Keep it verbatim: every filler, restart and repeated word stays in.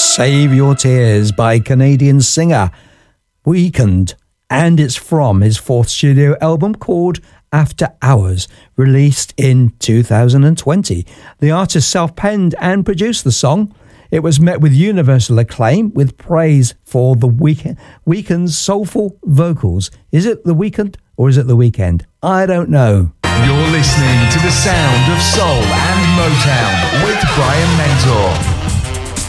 Save Your Tears by Canadian singer Weeknd, and it's from his fourth studio album called After Hours, released in two thousand twenty. The artist self-penned and produced the song. It was met with universal acclaim with praise for the Weeknd, Weeknd's soulful vocals. Is it The Weeknd or is it The Weekend? I don't know. You're listening to the sound of soul and Motown with Brian Mentor.